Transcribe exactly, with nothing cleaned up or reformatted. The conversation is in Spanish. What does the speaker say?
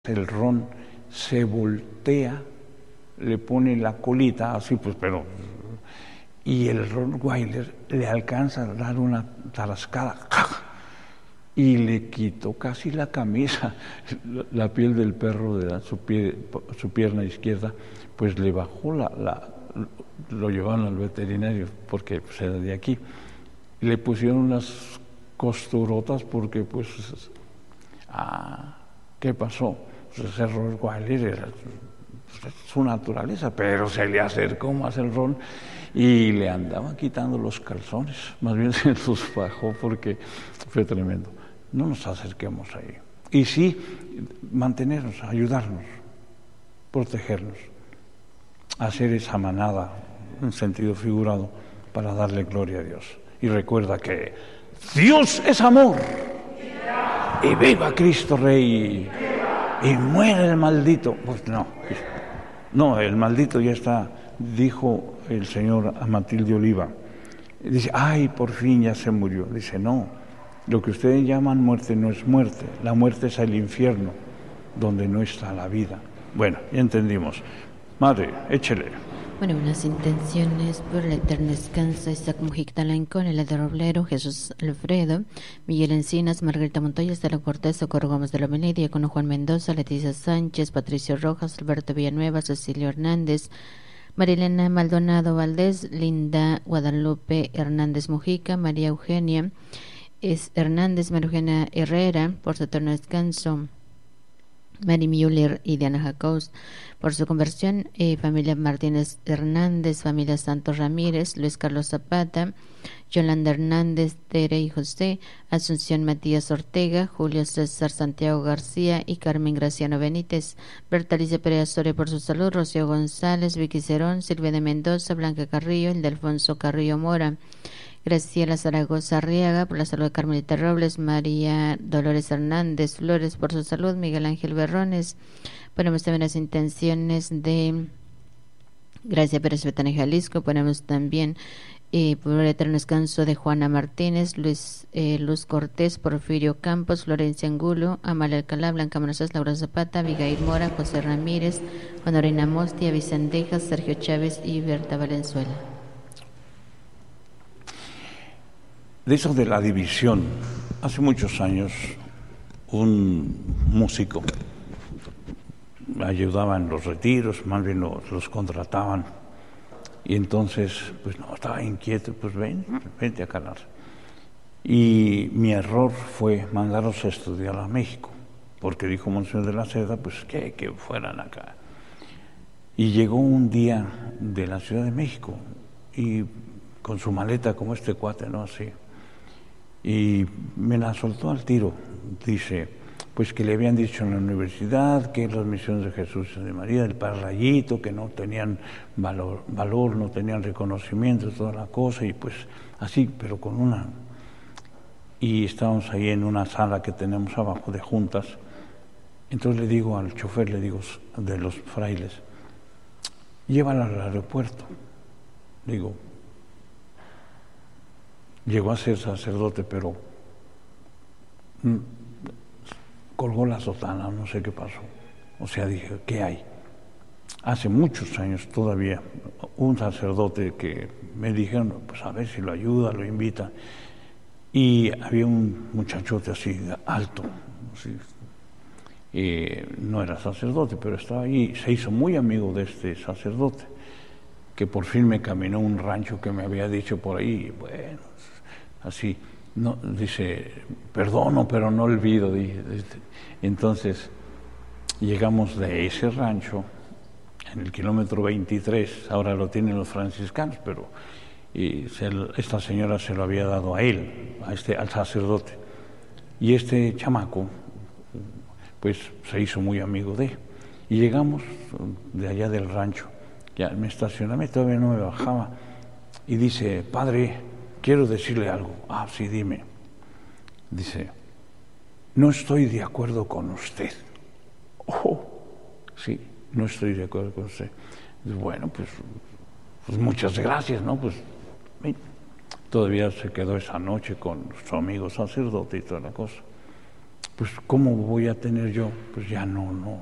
el ron se voltea, le pone la colita así, pues, pero y el Rottweiler le alcanza a dar una tarascada y le quitó casi la camisa, la piel del perro de la, su, pie, su pierna izquierda, pues le bajó la, la lo llevaron al veterinario porque pues, era de aquí, le pusieron unas costurotas porque pues ah, ¿qué pasó? Pues ese Rottweiler era su naturaleza, pero se le acercó más el ron y le andaban quitando los calzones, más bien se los bajó porque fue tremendo. No nos acerquemos ahí. Y sí, mantenernos, ayudarnos, protegernos, hacer esa manada, en sentido figurado, para darle gloria a Dios. Y recuerda que Dios es amor. Y viva Cristo Rey. Y muere el maldito. Pues no, no, el maldito ya está, dijo el Señor a Matilde Oliva. Dice, ay, por fin ya se murió. Dice, no, lo que ustedes llaman muerte no es muerte. La muerte es el infierno, donde no está la vida. Bueno, ya entendimos. Madre, échele. Bueno, unas intenciones por el eterno descanso: Isaac Mujica Talancón, el de Roblero, Jesús Alfredo, Miguel Encinas, Margarita Montoya, Estela Cortés, Socorro Gómez de la Menedia, con Juan Mendoza, Leticia Sánchez, Patricio Rojas, Alberto Villanueva, Cecilio Hernández, Marilena Maldonado Valdés, Linda Guadalupe Hernández Mujica, María Eugenia es Hernández, María Eugenia Herrera, por su eterno descanso, Mary Müller y Diana Jacobs, por su conversión, eh, familia Martínez Hernández, familia Santos Ramírez, Luis Carlos Zapata, Yolanda Hernández, Tere y José, Asunción Matías Ortega, Julio César Santiago García y Carmen Graciano Benítez, Bertalicia Perea Soria por su salud, Rocío González, Vicky Cerón, Silvia de Mendoza, Blanca Carrillo, Ildefonso Carrillo Mora, Graciela Zaragoza Arriaga por la salud de Carmelita Robles, María Dolores Hernández Flores por su salud, Miguel Ángel Berrones. Ponemos también las intenciones de Gracia Pérez Betania Jalisco, ponemos también eh, por el eterno descanso de Juana Martínez, Luis eh, Luz Cortés, Porfirio Campos, Florencia Angulo, Amalia Alcalá, Blanca Manazas, Laura Zapata, Abigail Mora, José Ramírez, Honorina Mostia, Vicendejas, Sergio Chávez y Berta Valenzuela. De eso de la división, hace muchos años un músico ayudaba en los retiros, más bien los, los contrataban, y entonces, pues no, estaba inquieto, pues ven, vente a calar. Y mi error fue mandarlos a estudiar a México, porque dijo Monseñor de la Seda, pues que, que fueran acá. Y llegó un día de la Ciudad de México, y con su maleta como este cuate, ¿no? Así. Y me la soltó al tiro. Dice, pues que le habían dicho en la universidad que las misiones de Jesús y de María, del Parrayito, que no tenían valor, valor, no tenían reconocimiento, toda la cosa, y pues así, pero con una... Y estábamos ahí en una sala que tenemos abajo de juntas. Entonces le digo al chofer, le digo, de los frailes, llévala al aeropuerto. Digo, llegó a ser sacerdote, pero mm, colgó la sotana, no sé qué pasó. O sea, dije, ¿qué hay? Hace muchos años todavía, un sacerdote que me dijeron, pues a ver si lo ayuda, lo invita. Y había un muchachote así, alto, así, y no era sacerdote, pero estaba ahí, se hizo muy amigo de este sacerdote, que por fin me caminó un rancho que me había dicho por ahí, y bueno, así, no, dice, perdono, pero no olvido. Entonces, llegamos de ese rancho, en el kilómetro veintitrés, ahora lo tienen los franciscanos, pero y se, esta señora se lo había dado a él, a este, al sacerdote, y este chamaco, pues se hizo muy amigo de él. Y llegamos de allá del rancho, ya me estacioné, todavía no me bajaba, y dice, padre, quiero decirle algo. Ah, sí, dime. Dice, no estoy de acuerdo con usted. Oh, sí, no estoy de acuerdo con usted. Dice, bueno, pues, pues muchas gracias, ¿no? Pues todavía se quedó esa noche con su amigo sacerdote y toda la cosa. pues ¿cómo voy a tener yo? Pues ya no, no,